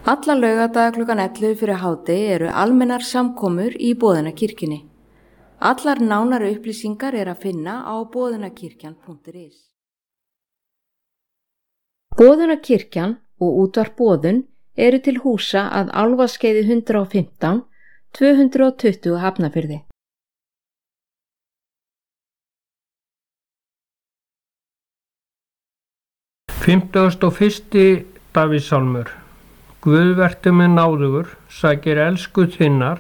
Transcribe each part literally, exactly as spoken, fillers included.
Alla laugardaga klukkan ellefu fyrir hádegi eru almennar samkomur í Boðunarkirkjunni. Allar nánari upplýsingar er að finna á boðunarkirkjan punktur is. Boðunarkirkjan og útvarp Boðun eru til húsa að Álfaskeiði hundrað og fimmtán, tvö hundruð tuttugu Hafnarfirði. fimmtugasti og fyrsti Davíðssálmur. Guð vertu með náðugur, sækir elsku þinnar,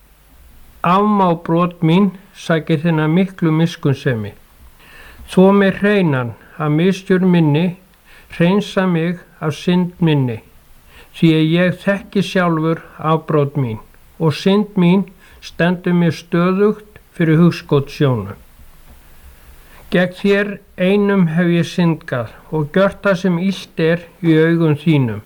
afmá brot mín, sækir þinnar miklu miskunnsemi. Þvo mig hreinan af misgjörð minni, hreinsa mig af synd minni, því að ég þekki sjálfur afbrot mín og synd mín stendur mér stöðugt fyrir hugskot sjónu. Gegn þér einum hef ég syndgað og gjört það sem illt er í augum þínum.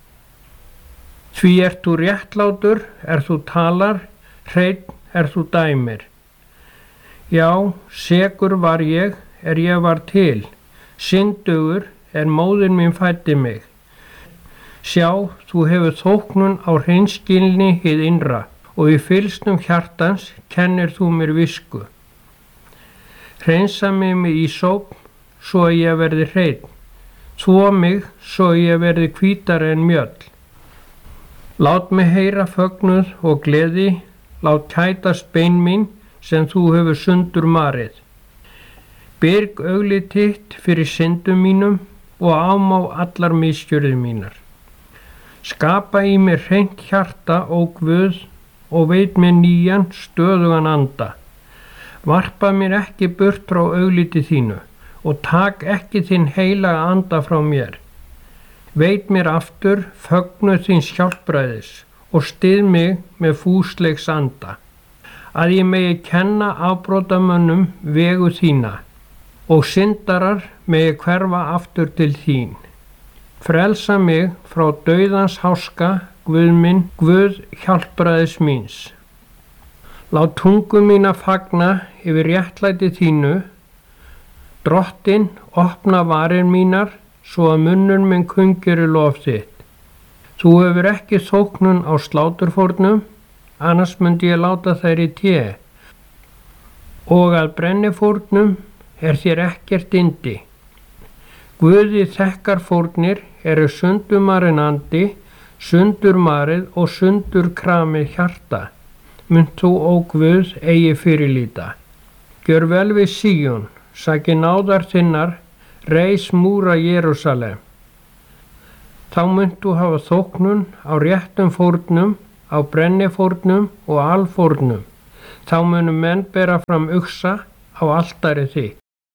Því ert þú réttlátur, er þú talar, hreinn er þú dæmir. Já, sekur var ég, er ég var til, syndugur er móðir mín fæddi mig. Sjá, þú hefur þóknun á hreinskilni hið innra og í fylgsnum hjartans kennir þú mér visku. Hreinsa mig með ísóp, svo að ég verði hreinn, þvo mig, svo að ég verði hvítari en mjöll. Lát mig heyra fögnuð og gleði, lát kætast bein mín sem þú hefur sundur marið. Byrg auglið þitt fyrir syndum mínum og afmá allar misgjörðir mínar. Skapa í mér hreint hjarta, ó Guð, og veit mér nýjan stöðugan anda. Varpa mér ekki burt frá augliti þínu og tak ekki þinn heilaga anda frá mér. Veit mér aftur fögnuð þíns hjálpræðis og styð mig með fúsleiks anda, að ég megi kenna afbrotamönnum vegu þína og syndarar megi hverfa aftur til þín. Frelsa mig frá dauðans háska, Guð minn, Guð hjálpræðis míns. Lát tungu mína fagna yfir réttlæti þínu, Drottinn opna varir mínar, svo að munnur minn kungeri lof þitt. Þú hefur ekki þóknun á sláturfórnum, annars myndi ég láta þær í té. Og að brennifórnum er þér ekkert yndi. Guði þekkar fórnir eru sundumarinn andi, sundurmarið og sundurkramið hjarta. Munt þú, ó Guð, eigi fyrirlíta. Gjör vel við Síón, sæki náðar þinnar, reis múra Jerúsalem. Þá munt þú hafa þóknun á réttum fórnum, á brennifórnum og alfórnum. Þá munu menn bera fram uxa á altari þitt.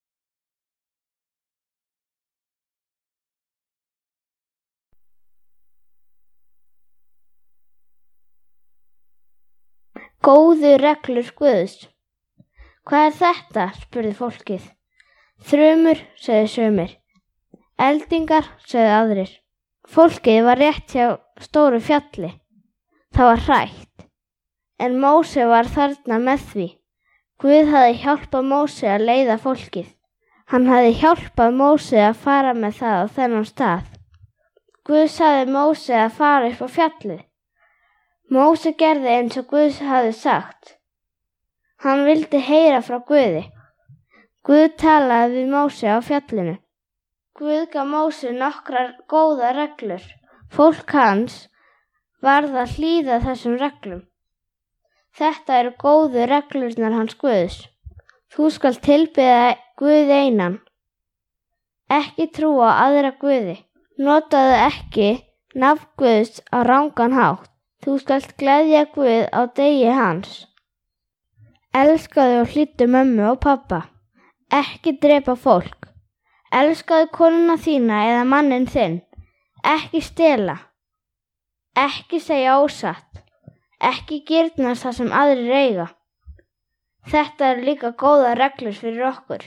Góðu reglur Guðs. Hvað er þetta? Spurði fólkið. Þrumur, sögðu sumir. Eldingar, sögðu aðrir. Fólkið var rétt hjá stóru fjalli. Það var hrætt. En Móse var þarna með því. Guð hafði hjálpað Móse að leiða fólkið. Hann hafði hjálpað Móse að fara með það á þennan stað. Guð sagði Móse að fara upp á fjallið. Móse gerði eins og Guð hafði sagt. Hann vildi heyra frá Guði. Guð talaði við Móse á fjallinu. Guð gaf Móse nokkrar góðar reglur. Fólk hans varð að hlýða þessum reglum. Þetta eru góðu reglurnar hans Guðs. Þú skalt tilbiðja Guð einan. Ekki trúa á aðra guði. Notaðu ekki nafn Guðs á rangan hátt. Þú skalt gleðja Guð á degi hans. Elskaðu og hlýddu mömmu og pabba. Ekki drepa fólk. Elskaðu konuna þína eða manninn þinn. Ekki stela. Ekki segja ósatt. Ekki girnast það sem aðrir eiga. Þetta eru líka góðar reglur fyrir okkur.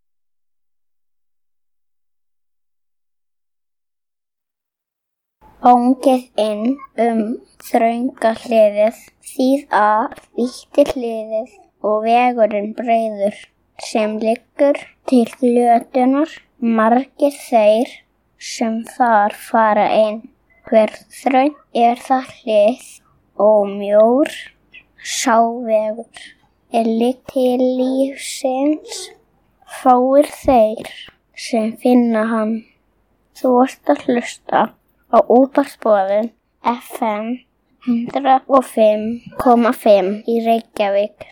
Óngið inn um þrönga hliðið, þýð að vítti hliðið og vegurinn breiður sem liggur til glötunar, margir þeir sem þar fara inn. Hver þröng er það hlið og mjór sá vegur er ligg til lífsins, fáir þeir sem finna hann. Þú ert að hlusta á útvarpsboðun F M hundrað og fimm komma fimm í Reykjavík.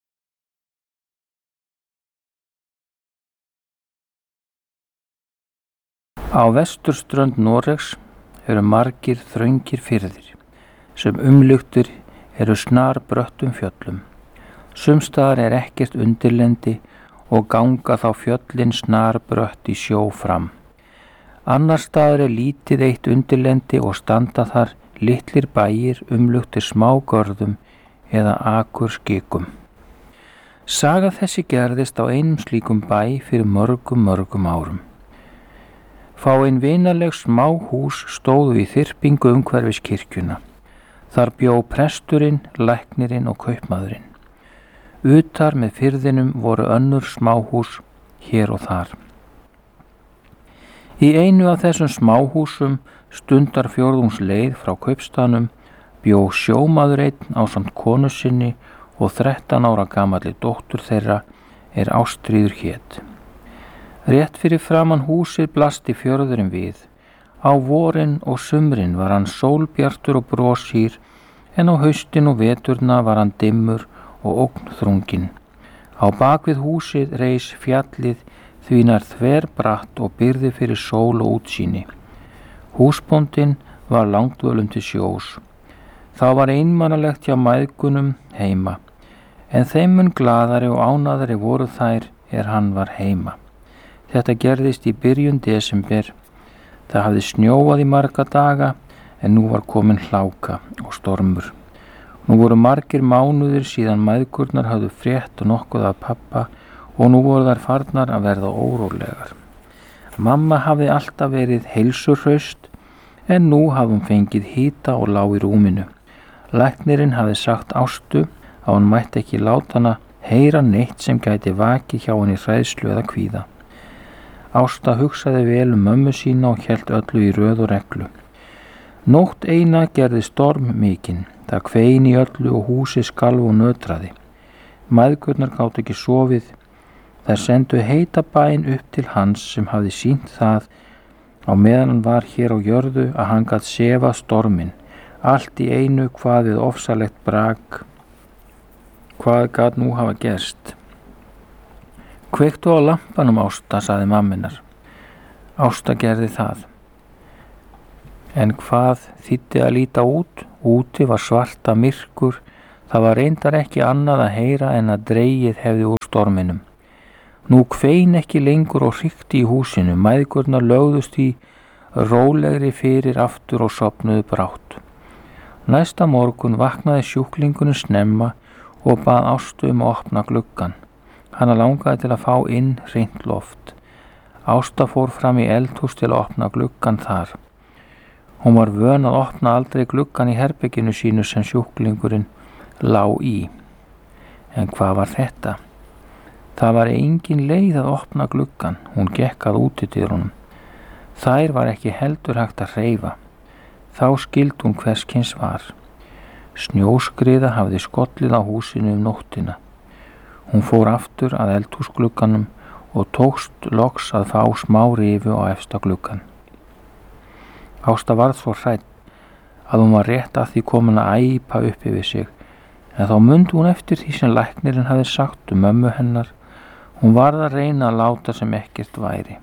Á vesturströnd Noregs eru margir þröngir firðir sem umluktir eru snarbröttum fjöllum. Sumstaðar er ekkert undirlendi og ganga þá fjöllin snarbrött í sjó fram. Annars staðar er lítið eitt undirlendi og standa þar litlir bæir umluktir smágörðum eða akurskikum. Saga þessi gerðist á einum slíkum bæ fyrir mörgum mörgum árum. Fáein vinaleg smá hús stóðu í þyrpingu umhverfis kirkjuna. Þar bjó presturinn, læknirinn og kaupmaðurinn. Utar með firðinum voru önnur smáhús hér og þar. Í einu af þessum smáhúsum stundar fjórðungsleið frá kaupstaðnum bjó sjómaður einn ásamt konu sinni og þrettán ára gamalli dóttur þeirra er Ástríður hét. Rétt fyrir framan húsið blasti fjörðurinn við. Á vorin og sumrin var hann sólbjartur og brosýr, en á haustin og veturna var hann dimmur og ógnþrunginn. Á bakvið húsið reis fjallið því nær þverbratt og byrði fyrir sól og útsýni. Húsbóndinn var langdvölum til sjós. Það var einmannalegt hjá mæðgunum heima, en þeim mun glaðari og ánæðari voru þær er hann var heima. Þetta gerðist í byrjun desember. Það hafði snjóað í marga daga en nú var komin hláka og stormur. Nú voru margir mánuðir síðan mæðgurnar hafðu frétt og nokkuð af pappa og nú voru þær farnar að verða órólegar. Mamma hafði alltaf verið heilsuhraust en nú hafði hún fengið hita og lá í rúminu. Læknirinn hafði sagt Ástu að hún mætti ekki láta hana heyra neitt sem gæti vakið hjá henni hræðslu eða kvíða. Ásta hugsaði vel um mömmu sína og hélt öllu í röð og reglu. Nótt eina gerði storm mikinn. Það kvein í öllu og húsið skalf og nötraði. Mæðgurnar gátu ekki sofið. Þær sendu heita bæn upp til hans sem hafði sýnt það á meðan hann var hér á jörðu að hann gat sefað storminn. Allt í einu hvað við ofsalegt brak. Hvað gat nú hafa gerst? Kveiktu á lampanum, Ásta, sagði mamminar. Ásta gerði það. En hvað þýddi að líta út? Úti var svarta myrkur. Það var reyndar ekki annað að heyra en að dregið hefði úr storminum. Nú kvein ekki lengur og hrikti í húsinu. Mæðgurnar lögðust í rólegri fyrir aftur og sofnuðu brátt. Næsta morgun vaknaði sjúklingunum snemma og bað Ástu um að opna gluggann. Hana langaði til að fá inn hreint loft. Ásta fór fram í eldhús til að opna gluggann þar. Hún var vön að opna aldrei gluggann í herberginu sínu sem sjúklingurinn lá í. En hvað var þetta? Það var engin leið að opna gluggann. Hún gekk að útidyrunum. Þær var ekki heldur hægt að hreyfa. Þá skildi hún hvers kyns var. Snjóskriða hafði skollið á húsinu um nóttina. Hún fór aftur að eldhúsglugganum og tókst loks að fá smá rifu á efsta gluggan. Ásta varð svo hrædd að hún var rétt að því komin að æpa upp yfir sig, en þá mundi hún eftir því sem læknirinn hafði sagt um mömmu hennar. Hún varð að reyna að láta sem ekkert væri.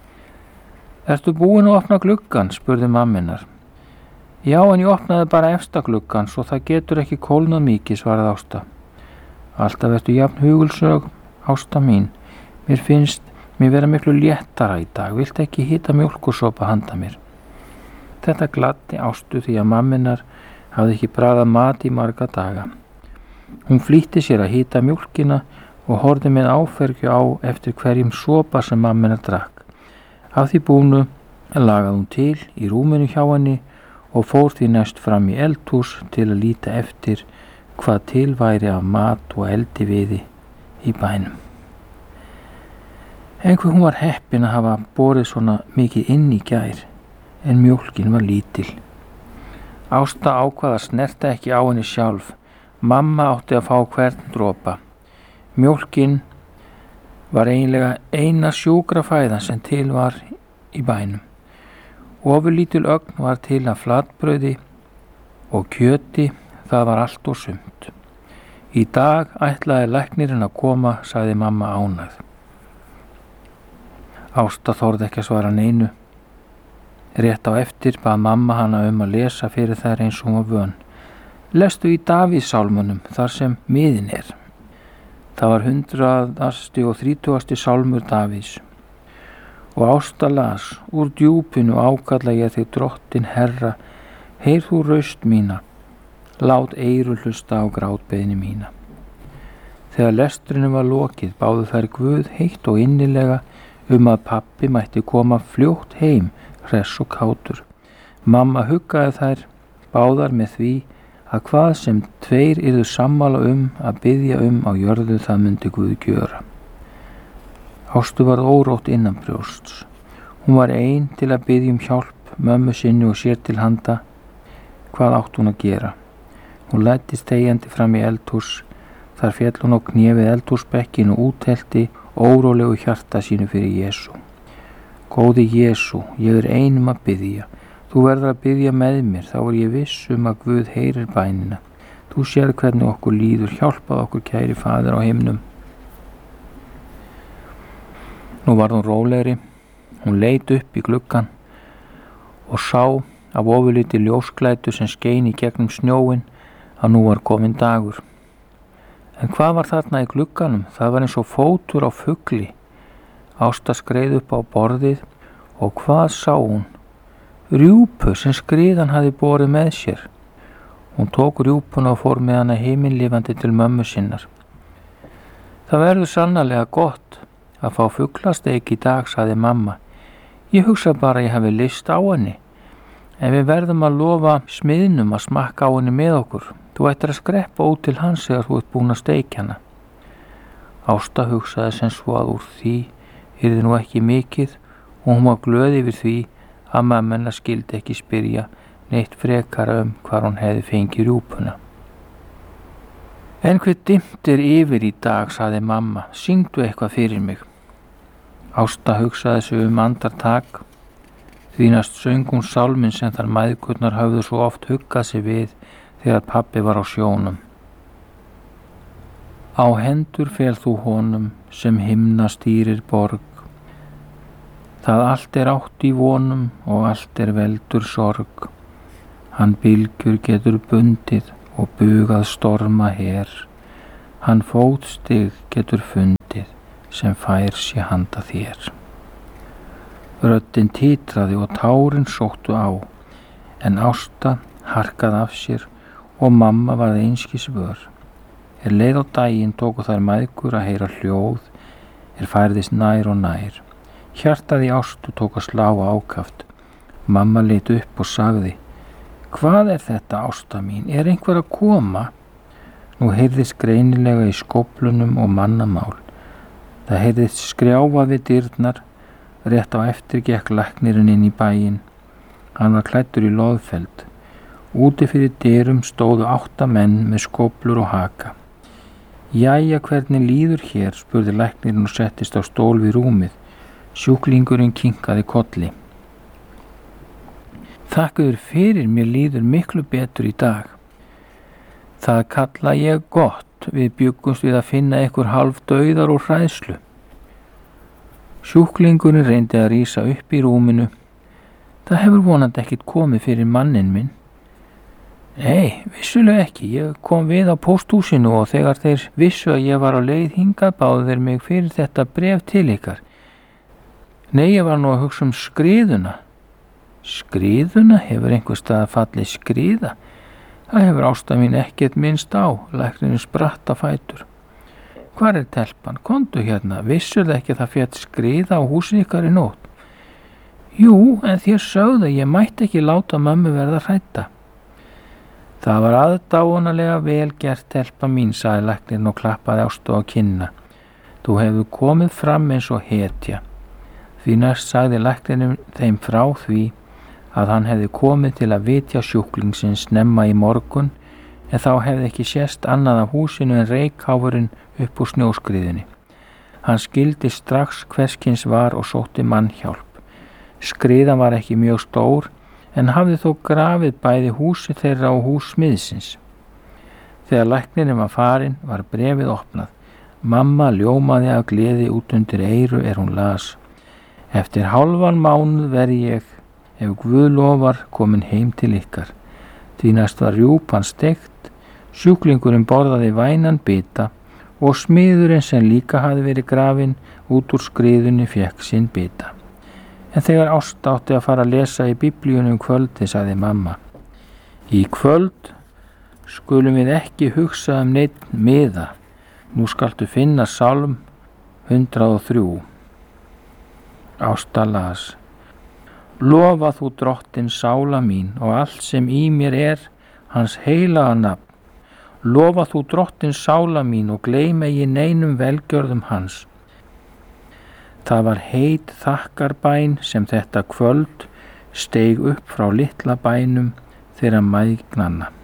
Ertu búin að opna gluggan? Spurði mamminar. Já, en ég opnaði bara efsta gluggan, svo það getur ekki kólnað mikið, svaraði Ásta. Alltaf ertu jafn hugulsög, Ásta mín. Mér finnst mér vera miklu léttara í dag. Viltu ekki hita mjólkursopa handa mér? Þetta gladdi Ástu því að mamminar hafði ekki bragðað mat í marga daga. Hún flýtti sér að hita mjólkina og horfði með áfergju á eftir hverjum sopa sem mamminar drakk. Af því búnu lagaði hún til í rúminu hjá henni og fór því næst fram í eldhús til að líta eftir hvað til væri af mat og eldiviði í bænum. Einhver hún var heppin að hafa borið svona mikið inn í gær, en mjólkin var lítil. Ásta ákvað að snerta ekki á henni sjálf. Mamma átti að fá hvern dropa. Mjólkin var eiginlega eina sjúkrafæðan sem til var í bænum. Ofurlítil ögn var til af flatbrauði og kjöti, það var allt og sumt. Í dag ætlaði læknirinn að koma, sagði mamma ánægð. Ásta þorði ekki að svara neinu. Rétt á eftir bað mamma hana um að lesa fyrir þær eins og hún var vön. Lestu í Davíðssálmunum þar sem miðin er. Það var hundraðasti og þrítugasti sálmur Davíðs. Og Ásta las: Úr djúpinu ákalla ég þig drottin Herra, heyr þú raust mína, lát eyru hlusta á grátbeiðni mína. Þegar lesturinn var lokið báðu þær Guð heitt og innilega um að pabbi mætti koma fljótt heim, hress og kátur. Mamma huggaði þær báðar með því að hvað sem tveir yrðu sammála um að biðja um á jörðu það myndi Guð gjöra. Ástu varð órótt innan brjósts. Hún var ein til að biðja um hjálp mömmu sinni og sér til handa. Hvað átt hún að gera? Hún læddist þegjandi fram í eldhús. Þar féll hún á kné við eldhúsbekkin og úthelti órólegu hjarta sínu fyrir Jesú. Góði Jesú, ég er einum að biðja. Þú verður að biðja með mér, þá er ég viss um að Guð heyrir bænina. Þú sér hvernig okkur líður, hjálpað okkur kæri Faðir á himnum. Nú var hún rólegri. Hún leit upp í gluggann og sá af ofurliti ljósklæddu sem skein í gegnum snjóin að nú var kominn dagur. En hvað var þarna í glugganum? Það var eins og fótur á fugli. Ásta skreið upp á borðið og hvað sá hún? Rjúpu sem skriðan hafði borið með sér. Hún tók rjúpuna og fór með hana himinlifandi til mömmu sinnar. Það verður sannarlega gott að fá fuglasteik í dag, sagði mamma. Ég hugsa bara að ég hafi lyst á henni. En við verðum að lofa smiðnum að smakka á henni með okkur. Þú ættir að skreppa út til hans þegar þú ert búin að steikja hana. Ásta hugsaði sem svo að úr því yrði nú ekki mikið og hún var glöð yfir því að mamma hennar skildi ekki spyrja neitt frekara um hvar hún hefði fengið rjúpuna. En hver dimmt er yfir í dag, sagði mamma. Syngdu eitthvað fyrir mig. Ásta hugsaði sig um andartak. Því næst söng hún sálminn sem þar mæðgurnar höfðu svo oft huggað sig við þegar pabbi var á sjónum. Á hendur fel þú honum sem himna stýrir borg. Það allt er átt í vonum og allt er veldur sorg. Hann bylgjur getur bundið og bugað storma her. Hann fótstig getur fundið sem fær sé handa þér. Röddin titraði og tárin sóttu á, en Ásta harkað af sér og mamma varð einskis vör. Er leið á daginn tóku þær mæðgur að heyra hljóð, er færðist nær og nær. Hjartað í Ástu tók að slá ákaft. Mamma leit upp og sagði: Hvað er þetta, Ásta mín? Er einhver að koma? Nú heyrðist greinilega í skóflunum og mannamál. Það heyrðist skrjáfa við dyrnar. Rétt á eftir gekk læknirinn inn í bæinn. Hann var klæddur í loðfeld. Úti fyrir dyrum stóðu átta menn með skóflur og haka. Jæja, hvernig líður hér? Spurði læknirinn og settist á stól við rúmið. Sjúklingurinn kinkaði kolli. Þakkaður fyrir, mér líður miklu betur í dag. Það kalla ég gott. Við bjuggumst við að finna ykkur hálf dauðar og hræðslu. Sjúklingurinn reyndi að rísa upp í rúminu. Það hefur vonandi ekkit komið fyrir mannin minn. Nei, vissulega ekki. Ég kom við á pósthúsinu og þegar þeir vissu að ég var á leið hingað báðu þeir mig fyrir þetta bréf til ykkar. Nei, ég var nú að hugsa um skriðuna. Skriðuna? Hefur einhver stað fallið skriða? Það hefur Ásta mín ekkert minnst á. Læknirinn spratt á fætur. Hvar er telpan? Komdu hérna. Vissur það ekki að það féll skriða á húsið ykkar í nótt? Jú, en þér sögðu að ég mætti ekki láta mömmu verða hrædda. Það var aðdáunarlega vel gert, telpa mín, sagði læknirinn og klappaði Ástu á kinnina. Þú hefur komið fram eins og hetja. Því næst sagði læknirinn þeim frá því að hann hefði komið til að vitja sjúklingsins snemma í morgun, en þá hefði ekki sést annað af húsinu en reykháfurinn upp úr snjóskriðunni. Hann skildi strax hverskins var og sótti mannhjálp. Skriðan var ekki mjög stór, en hafði þó grafið bæði húsi þeirra og hús smiðsins. Þegar læknirinn var farinn var bréfið opnað. Mamma ljómaði af gleði út undir eyru er hún las: Eftir hálfan mánuð verð ég, ef Guð lofar, komin heim til ykkar. Því næst var rjúpan steikt, sjúklingurinn borðaði vænan bita og smiðurinn sem líka hafði verið grafinn út úr skriðunni fékk sinn bita. En þegar Ásta átti að fara að lesa í biblíunum kvöldi, sagði mamma: Í kvöld skulum við ekki hugsa um neitt miða. Nú skaltu finna sálm hundrað og þrjú. Ásta las: Lofa þú drottin sála mín og allt sem í mér er, hans heilaga nafn. Lofa þú drottin sála mín og gleyma ég neinum velgjörðum hans. Það var heit þakkarbæn sem þetta kvöld steig upp frá litla bænum þeirra mæðgnanna.